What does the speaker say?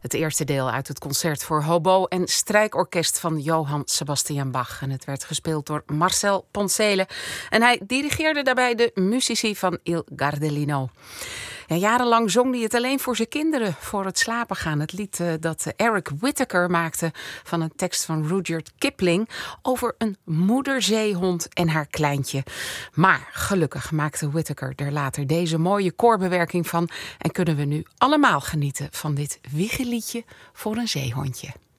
Het eerste deel uit het concert voor hobo en strijkorkest van Johann Sebastian Bach. En het werd gespeeld door Marcel Poncele. En hij dirigeerde daarbij de muzici van Il Gardelino. Ja, jarenlang zong hij het alleen voor zijn kinderen voor het slapen gaan. Het lied dat Eric Whitacre maakte van een tekst van Rudyard Kipling over een moederzeehond en haar kleintje. Maar gelukkig maakte Whitacre er later deze mooie koorbewerking van en kunnen we nu allemaal genieten van dit wiegeliedje voor een zeehondje.